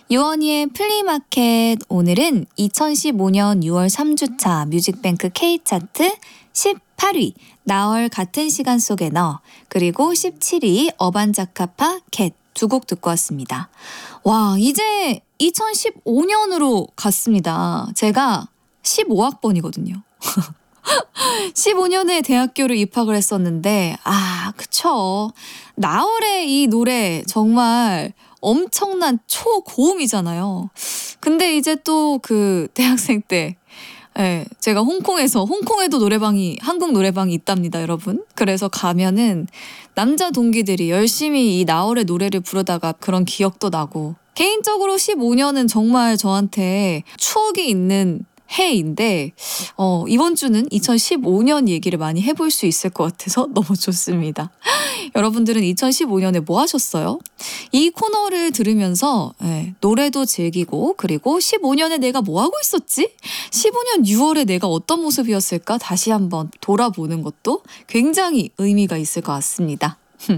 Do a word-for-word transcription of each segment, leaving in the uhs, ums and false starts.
유원이의 플리마켓, 오늘은 이천십오년 유월 삼 주차 뮤직뱅크 K차트 십팔 위 나얼 같은 시간 속에 너, 그리고 십칠 위 어반자카파 캣 두 곡 듣고 왔습니다. 와, 이제 이천십오년으로 갔습니다. 제가 십오 학번이거든요. 십오년에 대학교를 입학을 했었는데, 아, 그쵸. 나얼의 이 노래 정말 엄청난 초고음이잖아요. 근데 이제 또 그 대학생 때, 예, 제가 홍콩에서, 홍콩에도 노래방이, 한국 노래방이 있답니다, 여러분. 그래서 가면은 남자 동기들이 열심히 이 나얼의 노래를 부르다가 그런 기억도 나고, 개인적으로 십오년은 정말 저한테 추억이 있는 해인데, 어, 이번 주는 이천십오년 얘기를 많이 해볼 수 있을 것 같아서 너무 좋습니다. 여러분들은 이천십오년에 뭐 하셨어요? 이 코너를 들으면서 예, 노래도 즐기고, 그리고 십오년에 내가 뭐 하고 있었지? 십오년 유월에 내가 어떤 모습이었을까? 다시 한번 돌아보는 것도 굉장히 의미가 있을 것 같습니다.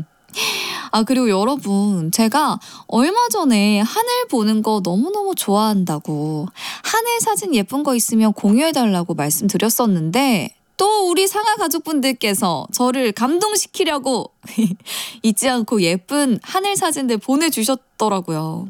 아, 그리고 여러분, 제가 얼마 전에 하늘 보는 거 너무너무 좋아한다고, 하늘 사진 예쁜 거 있으면 공유해달라고 말씀드렸었는데, 또 우리 상하 가족분들께서 저를 감동시키려고 잊지 않고 예쁜 하늘 사진들 보내주셨더라고요.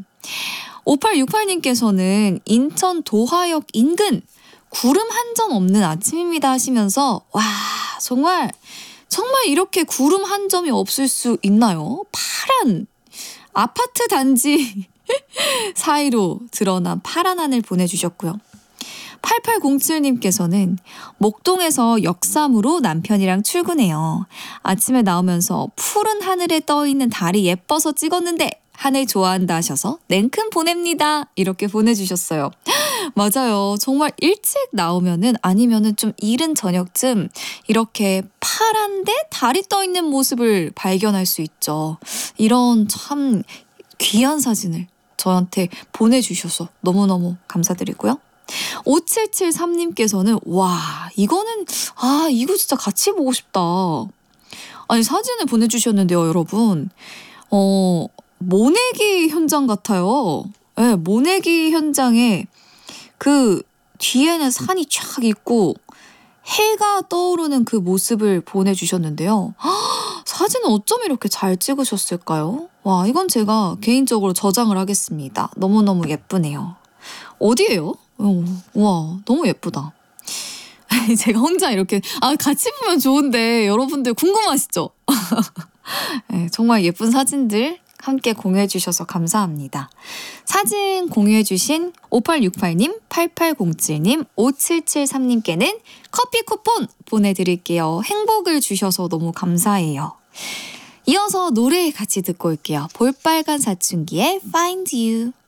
오팔육팔님께서는 인천 도하역 인근 구름 한 점 없는 아침입니다 하시면서, 와, 정말 정말 이렇게 구름 한 점이 없을 수 있나요? 파란 아파트 단지 사이로 드러난 파란 하늘 보내주셨고요. 팔팔공칠님께서는 목동에서 역삼으로 남편이랑 출근해요. 아침에 나오면서 푸른 하늘에 떠있는 달이 예뻐서 찍었는데 하늘 좋아한다 하셔서 냉큼 보냅니다. 이렇게 보내주셨어요. 맞아요. 정말 일찍 나오면은, 아니면은 좀 이른 저녁쯤 이렇게 파란데 달이 떠있는 모습을 발견할 수 있죠. 이런 참 귀한 사진을 저한테 보내주셔서 너무너무 감사드리고요. 오칠칠삼님께서는 와, 이거는, 아, 이거 진짜 같이 보고 싶다. 아니, 사진을 보내주셨는데요, 여러분. 어, 모내기 현장 같아요. 네, 모내기 현장에 그 뒤에는 산이 쫙 있고 해가 떠오르는 그 모습을 보내주셨는데요. 허, 사진은 어쩜 이렇게 잘 찍으셨을까요? 와, 이건 제가 개인적으로 저장을 하겠습니다. 너무너무 예쁘네요. 어디예요? 어, 와, 너무 예쁘다. 제가 혼자 이렇게, 아, 같이 보면 좋은데 여러분들 궁금하시죠? 네, 정말 예쁜 사진들 함께 공유해주셔서 감사합니다. 사진 공유해주신 오팔육팔님, 팔팔공칠님, 오칠칠삼님께는 커피 쿠폰 보내드릴게요. 행복을 주셔서 너무 감사해요. 이어서 노래 같이 듣고 올게요. 볼빨간 사춘기의 Find You.